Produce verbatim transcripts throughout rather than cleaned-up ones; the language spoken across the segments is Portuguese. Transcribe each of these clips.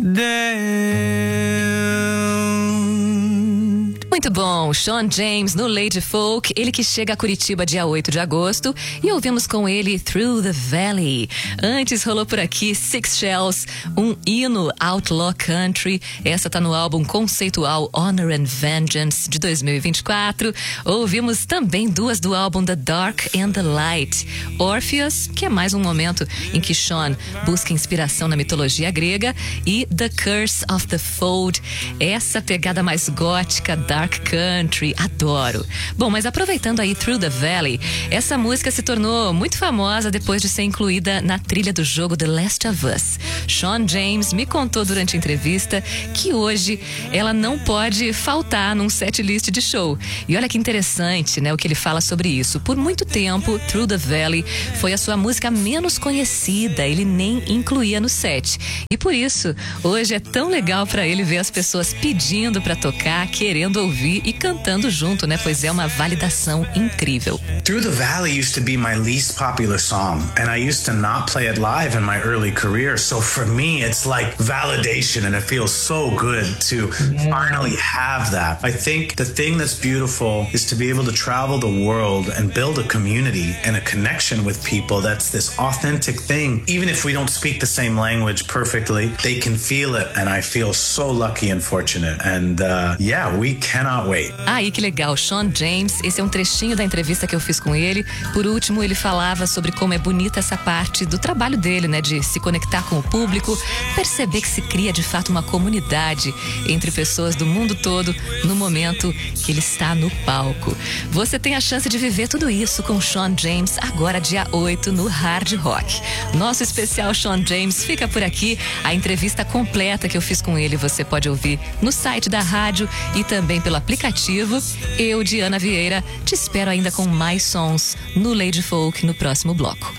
Muito bom, Shawn James no Lady Folk, ele que chega a Curitiba dia oito de agosto, e ouvimos com ele Through the Valley. Antes rolou por aqui Six Shells, um hino Outlaw Country. Essa tá no álbum conceitual Honor and Vengeance de dois mil e vinte e quatro. Ouvimos também duas do álbum The Dark and the Light, Orpheus, que é mais um momento em que Shawn busca inspiração na mitologia grega, e The Curse of the Fold, essa pegada mais gótica, dark country, adoro. Bom, mas aproveitando aí Through the Valley, essa música se tornou muito famosa depois de ser incluída na trilha do jogo The Last of Us. Shawn James me contou durante a entrevista que hoje ela não pode faltar num set list de show. E olha que interessante, né, o que ele fala sobre isso. Por muito tempo, Through the Valley foi a sua música menos conhecida, ele nem incluía no set. E por isso, hoje é tão legal pra ele ver as pessoas pedindo pra tocar, querendo ouvir e cantando junto, né? Pois é uma validação incrível. Through the Valley used to be my least popular song, and I used to not play it live in my early career. So for me, it's like validation, and it feels so good to yeah. finally have that. I think the thing that's beautiful is to be able to travel the world and build a community and a connection with people. That's this authentic thing. Even if we don't speak the same language perfectly, they can feel it, and I feel so lucky and fortunate. And uh, yeah, we cannot wait. Aí, que legal, Shawn James, esse é um trechinho da entrevista que eu fiz com ele. Por último, ele falava sobre como é bonita essa parte do trabalho dele, né, de se conectar com o público, perceber que se cria de fato uma comunidade entre pessoas do mundo todo no momento que ele está no palco. Você tem a chance de viver tudo isso com Shawn James agora dia oito no Hard Rock. Nosso especial Shawn James fica por aqui. A entrevista completa que eu fiz com ele você pode ouvir no site da rádio e também pelo aplicativo. Eu, Diana Vieira, te espero ainda com mais sons no Lady Folk no próximo bloco.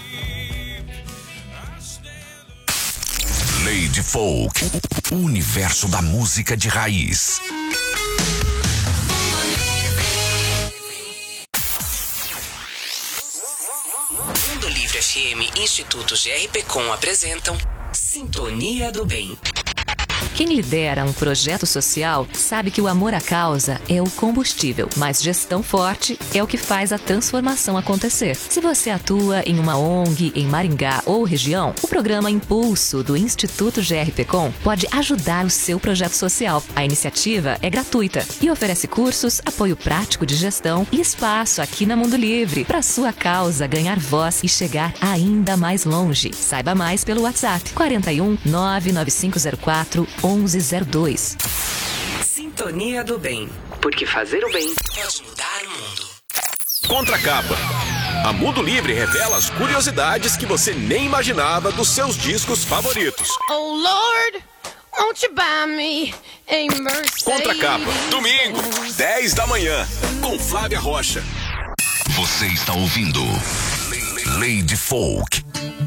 Lady Folk, o universo da música de raiz. Mundo Livre F M e Instituto G R P Com apresentam Sintonia do Bem. Quem lidera um projeto social sabe que o amor à causa é o combustível, mas gestão forte é o que faz a transformação acontecer. Se você atua em uma O N G em Maringá ou região, o programa Impulso do Instituto G R P Com pode ajudar o seu projeto social. A iniciativa é gratuita e oferece cursos, apoio prático de gestão e espaço aqui na Mundo Livre para sua causa ganhar voz e chegar ainda mais longe. Saiba mais pelo WhatsApp quarenta e um, nove nove cinco zero quatro, onze zero dois. Sintonia do Bem, porque fazer o bem pode mudar o mundo. Contracapa. A Mundo Livre revela as curiosidades que você nem imaginava dos seus discos favoritos. Oh Lord, won't you buy me a Mercedes? Contracapa, domingo, dez da manhã, com Flávia Rocha. Você está ouvindo Lady Folk.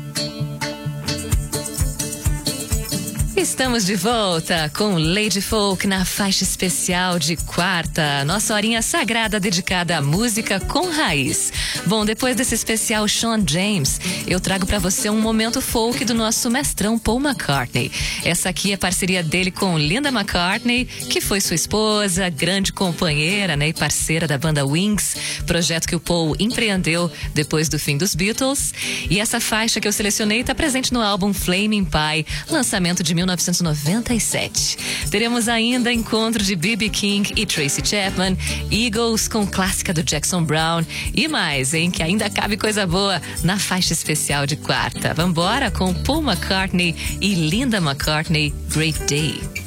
Estamos de volta com Lady Folk na faixa especial de quarta, nossa horinha sagrada dedicada à música com raiz. Bom, depois desse especial Shawn James, eu trago pra você um momento folk do nosso mestrão Paul McCartney. Essa aqui é parceria dele com Linda McCartney, que foi sua esposa, grande companheira, né, e parceira da banda Wings, projeto que o Paul empreendeu depois do fim dos Beatles. E essa faixa que eu selecionei está presente no álbum Flaming Pie, lançamento de mil novecentos e noventa e sete. Teremos ainda encontro de B B King e Tracy Chapman, Eagles com clássica do Jackson Brown e mais, hein, que ainda cabe coisa boa na faixa especial de quarta. Vambora com Paul McCartney e Linda McCartney, Great Day.